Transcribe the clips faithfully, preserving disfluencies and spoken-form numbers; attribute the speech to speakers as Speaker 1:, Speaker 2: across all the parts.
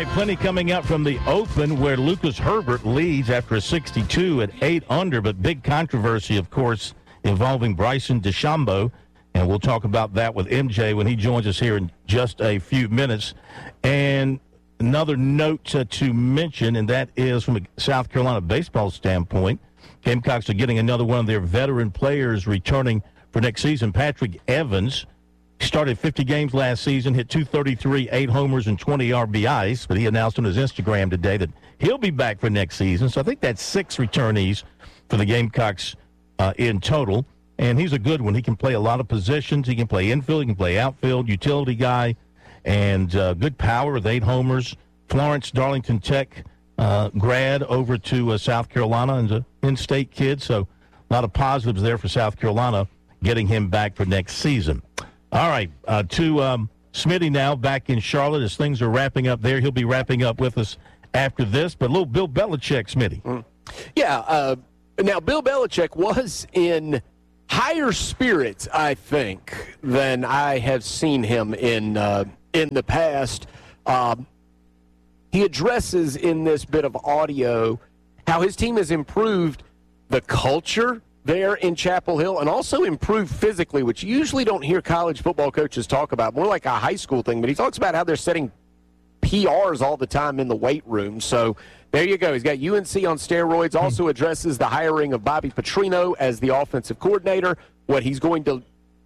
Speaker 1: plenty coming up from the Open where Lucas Herbert leads after a sixty-two at eight under, but big controversy, of course, involving Bryson DeChambeau, and we'll talk about that with M J when he joins us here in just a few minutes. And another note uh, to mention, and that is from a South Carolina baseball standpoint, Gamecocks are getting another one of their veteran players returning for next season. Patrick Evans started fifty games last season, hit two thirty-three, eight homers, and twenty R B Is, but he announced on his Instagram today that he'll be back for next season. So I think that's six returnees for the Gamecocks uh, in total, and he's a good one. He can play a lot of positions. He can play infield, he can play outfield, utility guy, and uh, good power with eight homers. Florence Darlington Tech uh, grad over to uh, South Carolina and an in-state kid, so a lot of positives there for South Carolina getting him back for next season. All right, uh, to um, Smitty now back in Charlotte as things are wrapping up there. He'll be wrapping up with us after this, but a little Bill Belichick, Smitty.
Speaker 2: Mm. Yeah, uh, now Bill Belichick was in higher spirits, I think, than I have seen him in uh, in the past. Um, he addresses in this bit of audio how his team has improved the culture there in Chapel Hill and also improved physically, which you usually don't hear college football coaches talk about, more like a high school thing. But he talks about how they're setting P Rs all the time in the weight room. So there you go. He's got U N C on steroids. Also addresses the hiring of Bobby Petrino as the offensive coordinator, what he's going to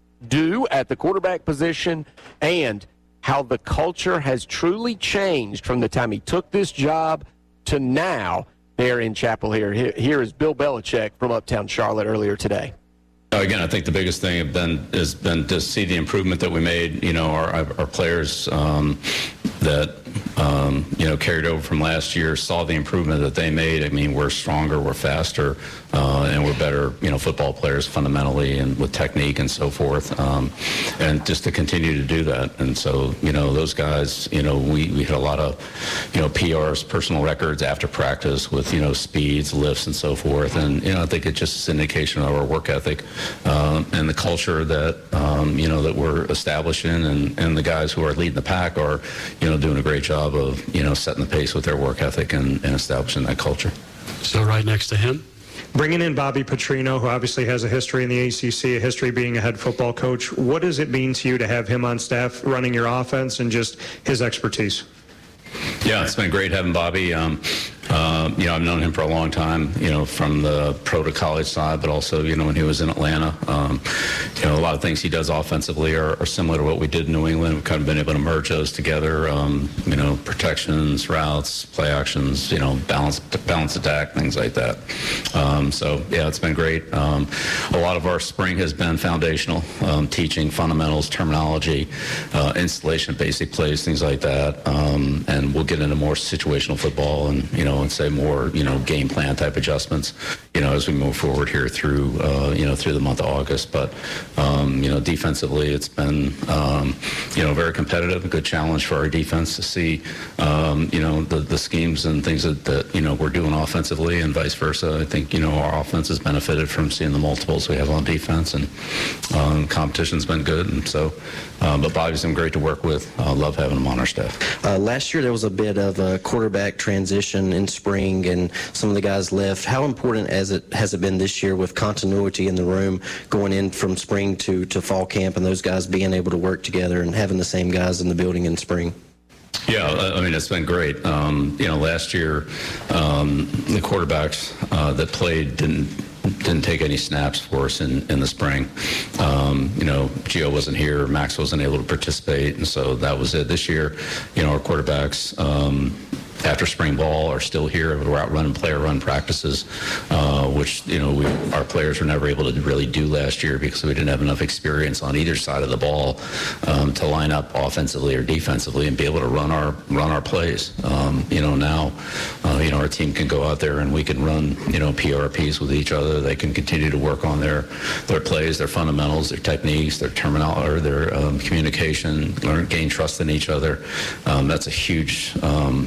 Speaker 2: do at the quarterback position, and how the culture has truly changed from the time he took this job to now there in Chapel Hill. Here, here is Bill Belichick from Uptown Charlotte earlier today.
Speaker 3: Again, I think the biggest thing have been, has been to see the improvement that we made. You know, our, our players um, that, um, you know, carried over from last year saw the improvement that they made. I mean, we're stronger, we're faster, uh, and we're better, you know, football players fundamentally and with technique and so forth. Um, and just to continue to do that. And so, you know, those guys, you know, we, we had a lot of, you know, P Rs, personal records after practice with, you know, speeds, lifts, and so forth. And, you know, I think it's just an indication of our work ethic. Um, and the culture that, um, you know, that we're establishing, and, and the guys who are leading the pack are, you know, doing a great job of, you know, setting the pace with their work ethic and, and establishing that culture.
Speaker 4: So right next to him.
Speaker 5: Bringing in Bobby Petrino, who obviously has a history in the A C C, a history being a head football coach, what does it mean to you to have him on staff running your offense and just his expertise?
Speaker 3: Yeah, it's been great having Bobby. Um, uh, you know, I've known him for a long time, you know, from the pro to college side, but also, you know, when he was in Atlanta. Um, you know, a lot of things he does offensively are, are similar to what we did in New England. We've kind of been able to merge those together, um, you know, protections, routes, play actions, you know, balance, balance attack, things like that. Um, so, yeah, it's been great. Um, a lot of our spring has been foundational, um, teaching fundamentals, terminology, uh, installation of basic plays, things like that. Um, and we'll get into more situational football and, you know, and say more, you know, game plan type adjustments, you know, as we move forward here through, uh, you know, through the month of August. But, um, you know, defensively, it's been, um, you know, very competitive, a good challenge for our defense to see, um, you know, the, the schemes and things that, that, you know, we're doing offensively and vice versa. I think, you know, our offense has benefited from seeing the multiples we have on defense, and um, competition's been good. And so, um, but Bobby's been great to work with. I uh, love having him on our staff.
Speaker 6: Uh, last year there was a bit of a quarterback transition in spring, and some of the guys left. How important has it has it been this year with continuity in the room going in from spring to, to fall camp, and those guys being able to work together and having the same guys in the building in spring?
Speaker 3: Yeah, I mean, it's been great. Um, you know, last year um, the quarterbacks uh, that played didn't didn't take any snaps for us in, in the spring. Um, you know, Gio wasn't here, Max wasn't able to participate, and so that was it. This year, you know, our quarterbacks, um, after spring ball, are still here. We're out running player run practices, uh, which, you know, we, our players were never able to really do last year because we didn't have enough experience on either side of the ball um, to line up offensively or defensively and be able to run our run our plays. Um, you know, now, uh, you know, our team can go out there and we can run, you know, P R Ps with each other. They can continue to work on their their plays, their fundamentals, their techniques, their terminology, or their um, communication, learn, gain trust in each other. Um, that's a huge, um, you know,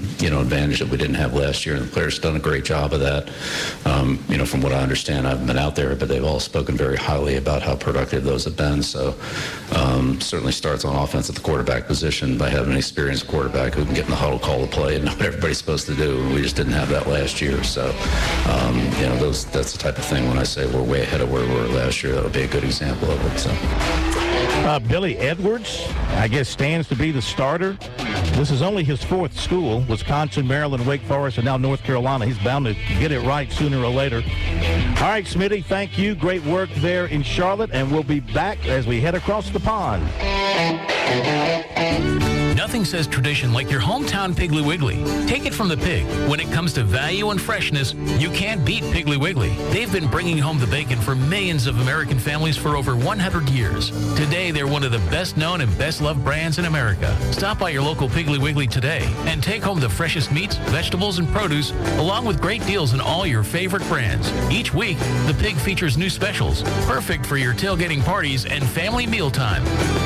Speaker 3: advantage that we didn't have last year, and the players have done a great job of that. Um, you know, from what I understand, I haven't been out there, but they've all spoken very highly about how productive those have been. So um, certainly starts on offense at the quarterback position by having an experienced quarterback who can get in the huddle, call the play, and know what everybody's supposed to do. And we just didn't have that last year. So, um, you know, those that's the type of thing when I say we're way ahead of where we were last year, that'll be a good example of it. So.
Speaker 1: Uh, Billy Edwards, I guess, stands to be the starter. This is only his fourth school, Wisconsin, Maryland, Wake Forest, and now North Carolina. He's bound to get it right sooner or later. All right, Smitty, thank you. Great work there in Charlotte, and we'll be back as we head across the pond.
Speaker 7: Nothing says tradition like your hometown Piggly Wiggly. Take it from the pig. When it comes to value and freshness, you can't beat Piggly Wiggly. They've been bringing home the bacon for millions of American families for over one hundred years. Today, they're one of the best-known and best-loved brands in America. Stop by your local Piggly Wiggly today and take home the freshest meats, vegetables, and produce, along with great deals on all your favorite brands. Each week, the pig features new specials, perfect for your tailgating parties and family mealtime.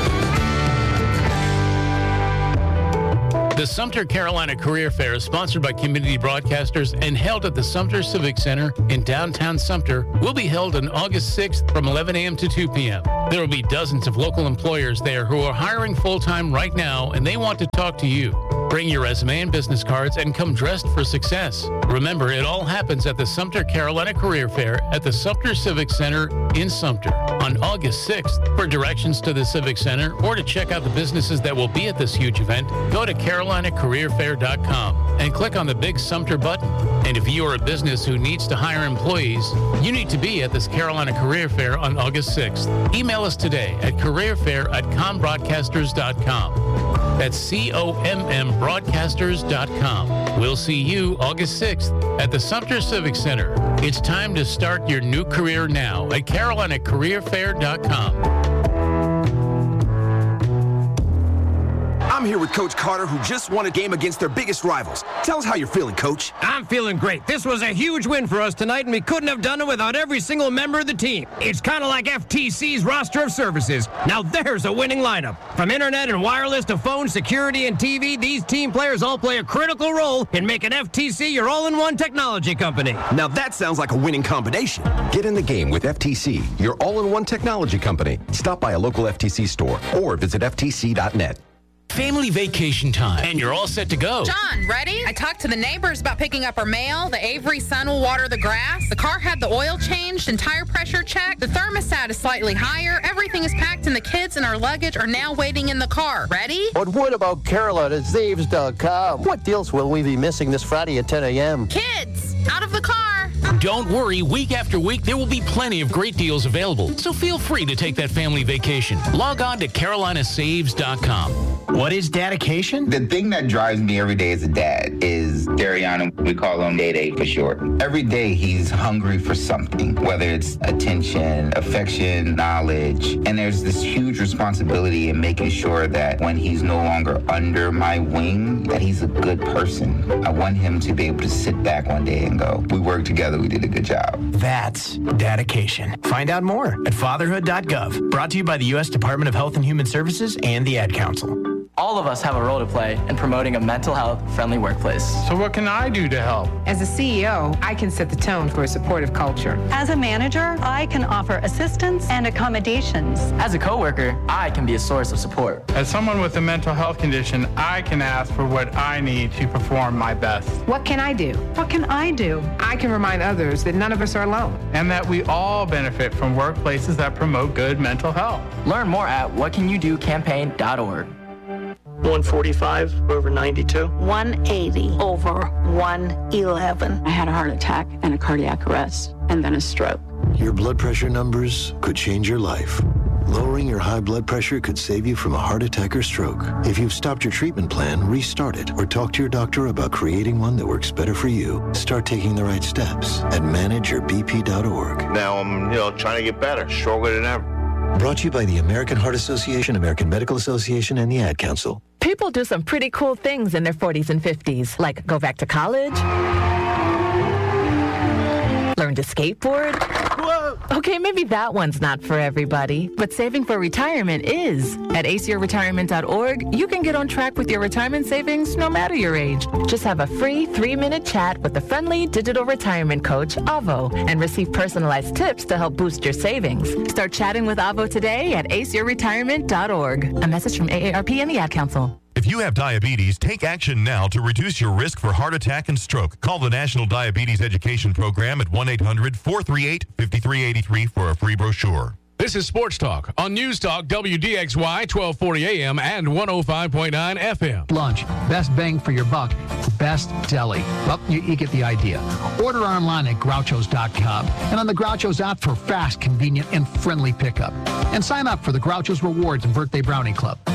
Speaker 7: The Sumter Carolina Career Fair is sponsored by Community Broadcasters and held at the Sumter Civic Center in downtown Sumter. Will be held on August sixth from eleven a.m. to two p.m. There will be dozens of local employers there who are hiring full-time right now, and they want to talk to you. Bring your resume and business cards and come dressed for success. Remember, it all happens at the Sumter Carolina Career Fair at the Sumter Civic Center in Sumter on August sixth. For directions to the Civic Center or to check out the businesses that will be at this huge event, go to carolina career fair dot com and click on the big Sumter button. And if you are a business who needs to hire employees, you need to be at this Carolina Career Fair on August sixth. Email us today at careerfair at com broadcasters dot com. That's C O M M broadcasters dot com. We'll see you August sixth at the Sumter Civic Center. It's time to start your new career now at carolina career fair dot com.
Speaker 8: I'm here with Coach Carter, who just won a game against their biggest rivals. Tell us how you're feeling, Coach.
Speaker 9: I'm feeling great. This was a huge win for us tonight, and we couldn't have done it without every single member of the team. It's kind of like F T C's roster of services. Now there's a winning lineup. From internet and wireless to phone, security, and T V, these team players all play a critical role in making F T C your all-in-one technology company.
Speaker 8: Now that sounds like a winning combination.
Speaker 10: Get in the game with F T C, your all-in-one technology company. Stop by a local F T C store or visit F T C dot net.
Speaker 7: Family vacation time, and you're all set to go.
Speaker 11: John, ready? I talked to the neighbors about picking up our mail. The Avery son will water the grass. The car had the oil changed and tire pressure checked. The thermostat is slightly higher. Everything is packed, and the kids and our luggage are now waiting in the car. Ready?
Speaker 12: But what about Carolina Zaves dot com? What deals will we be missing this Friday at ten a.m.?
Speaker 11: Kids, out of the car.
Speaker 7: Don't worry, week after week, there will be plenty of great deals available. So feel free to take that family vacation. Log on to carolina saves dot com.
Speaker 13: What is dedication?
Speaker 14: The thing that drives me every day as a dad is Dariana. We call him Day Day for short. Every day he's hungry for something, whether it's attention, affection, knowledge. And there's this huge responsibility in making sure that when he's no longer under my wing, that he's a good person. I want him to be able to sit back one day and go, we worked together, we did a good job.
Speaker 13: That's dedication. Find out more at fatherhood dot gov. Brought to you by the U S Department of Health and Human Services and the Ad Council.
Speaker 15: All of us have a role to play in promoting a mental health-friendly workplace.
Speaker 16: So what can I do to help?
Speaker 17: As a C E O, I can set the tone for a supportive culture.
Speaker 18: As a manager, I can offer assistance and accommodations.
Speaker 15: As a coworker, I can be a source of support.
Speaker 16: As someone with a mental health condition, I can ask for what I need to perform my best.
Speaker 17: What can I do?
Speaker 18: What can I do?
Speaker 17: I can remind others that none of us are alone.
Speaker 16: And that we all benefit from workplaces that promote good mental health.
Speaker 15: Learn more at what can you do campaign dot org.
Speaker 19: one forty-five over ninety-two.
Speaker 20: one eighty over one eleven.
Speaker 21: I had a heart attack and a cardiac arrest and then a stroke.
Speaker 22: Your blood pressure numbers could change your life. Lowering your high blood pressure could save you from a heart attack or stroke. If you've stopped your treatment plan, restart it or talk to your doctor about creating one that works better for you. Start taking the right steps at manage your b p dot org.
Speaker 23: Now I'm, you know, trying to get better, stronger than ever.
Speaker 22: Brought to you by the American Heart Association, American Medical Association, and the Ad Council.
Speaker 24: People do some pretty cool things in their forties and fifties, like go back to college, Learn to skateboard? Whoa! Okay, maybe that one's not for everybody, but saving for retirement is. At ace your retirement dot org, you can get on track with your retirement savings no matter your age. Just have a free three-minute chat with the friendly digital retirement coach, Avo, and receive personalized tips to help boost your savings. Start chatting with Avo today at ace your retirement dot org. A message from A A R P and the Ad Council.
Speaker 2: If you have diabetes, take action now to reduce your risk for heart attack and stroke. Call the National Diabetes Education Program at one eight hundred four three eight five three eight three for a free brochure.
Speaker 4: This is Sports Talk on News Talk W D X Y twelve forty A M and one oh five point nine F M.
Speaker 5: Lunch, best bang for your buck, best deli. Well, you, you get the idea. Order online at Groucho's dot com and on the Groucho's app for fast, convenient, and friendly pickup. And sign up for the Groucho's Rewards and Birthday Brownie Club.